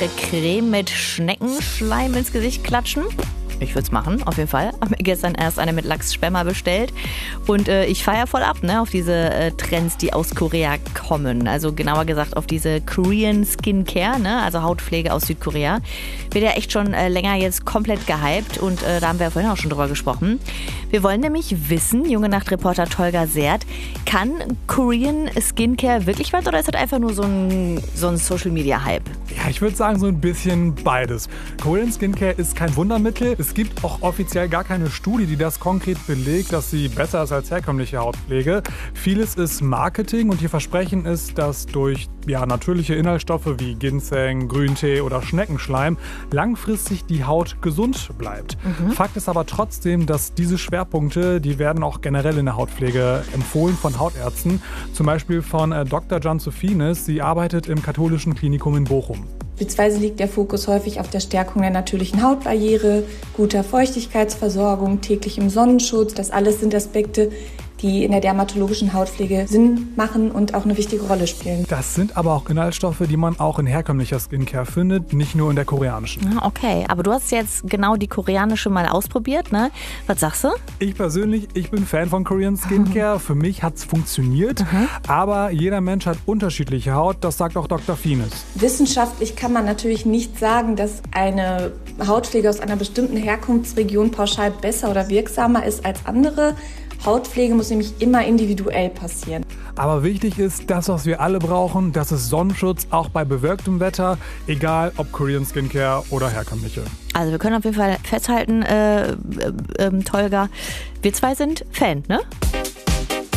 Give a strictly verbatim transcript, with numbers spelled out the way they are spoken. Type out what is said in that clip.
leckere Creme mit Schneckenschleim ins Gesicht klatschen? Ich würde es machen, auf jeden Fall. Habe mir gestern erst eine mit Lachsspemmer bestellt. Und äh, ich feiere voll ab, ne, auf diese äh, Trends, die aus Korea kommen. Also genauer gesagt auf diese Korean Skincare, ne, also Hautpflege aus Südkorea. Wird ja echt schon äh, länger jetzt komplett gehypt. Und äh, da haben wir ja vorhin auch schon drüber gesprochen. Wir wollen nämlich wissen, Junge Nacht-Reporter Tolga Sert, kann Korean Skincare wirklich was oder ist das einfach nur so ein, so ein Social-Media-Hype? Ja, ich würde sagen so ein bisschen beides. Korean Skincare ist kein Wundermittel. Es gibt auch offiziell gar keine Studie, die das konkret belegt, dass sie besser ist als herkömmliche Hautpflege. Vieles ist Marketing und ihr Versprechen ist, dass durch ja, natürliche Inhaltsstoffe wie Ginseng, Grüntee oder Schneckenschleim langfristig die Haut gesund bleibt. Mhm. Fakt ist aber trotzdem, dass diese Schwerpunkte, die werden auch generell in der Hautpflege empfohlen von Hautärzten. Zum Beispiel von äh, Doktor Jan Sophines. Sie arbeitet im katholischen Klinikum in Bochum. Beispielsweise liegt der Fokus häufig auf der Stärkung der natürlichen Hautbarriere, guter Feuchtigkeitsversorgung, täglichem Sonnenschutz. Das alles sind Aspekte, die in der dermatologischen Hautpflege Sinn machen und auch eine wichtige Rolle spielen. Das sind aber auch Inhaltsstoffe, die man auch in herkömmlicher Skincare findet, nicht nur in der koreanischen. Okay, aber du hast jetzt genau die koreanische mal ausprobiert, ne? Was sagst du? Ich persönlich, ich bin Fan von Korean Skincare. Für mich hat es funktioniert, mhm. aber jeder Mensch hat unterschiedliche Haut, das sagt auch Doktor Fines. Wissenschaftlich kann man natürlich nicht sagen, dass eine Hautpflege aus einer bestimmten Herkunftsregion pauschal besser oder wirksamer ist als andere. Hautpflege muss nämlich immer individuell passieren. Aber wichtig ist, das, was wir alle brauchen, das ist Sonnenschutz, auch bei bewölktem Wetter, egal ob Korean Skincare oder herkömmliche. Also wir können auf jeden Fall festhalten, äh, äh, äh, Tolga, wir zwei sind Fan, ne?